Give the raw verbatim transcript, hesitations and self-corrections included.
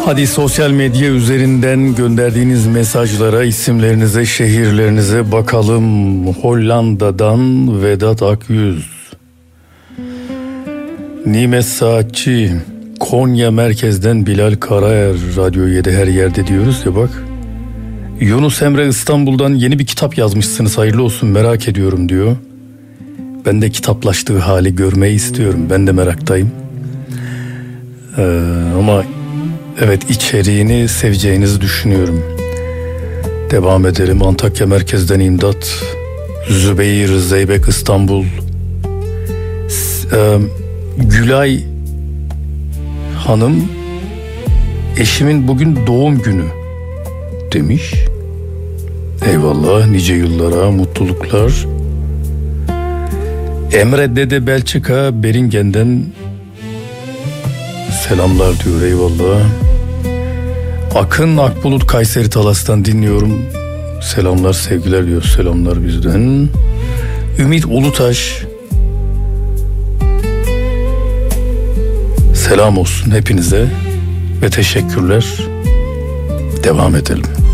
Hadi sosyal medya üzerinden gönderdiğiniz mesajlara, isimlerinize, şehirlerinize bakalım. Hollanda'dan Vedat Akyüz. Nimet Saatçi, Konya merkezden Bilal Karaer, Radyo yedi her yerde diyoruz ya bak. Yunus Emre İstanbul'dan yeni bir kitap yazmışsınız, hayırlı olsun, merak ediyorum diyor. Ben de kitaplaştığı hali görmeyi istiyorum, ben de meraktayım. Ee, ama evet, içeriğini seveceğinizi düşünüyorum. Devam edelim. Antakya merkezden İmdat, Zübeyir Zeybek İstanbul. Ee, Gülay Hanım, eşimin bugün doğum günü demiş. Eyvallah, nice yıllara, mutluluklar. Emre Dede Belçika Beringen'den selamlar diyor, eyvallah. Akın Akbulut Kayseri Talas'tan dinliyorum. Selamlar, sevgiler diyor, selamlar bizden. Ümit Ulutaş, selam olsun hepinize ve teşekkürler. Devam edelim.